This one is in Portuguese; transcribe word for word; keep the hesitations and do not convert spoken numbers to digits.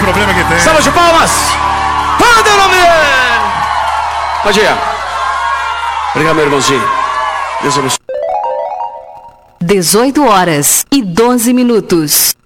problema que tem. Salva de palmas! Para o nome dele! Pode ir. Obrigado, meu irmãozinho. Deus abençoe. dezoito horas e doze minutos.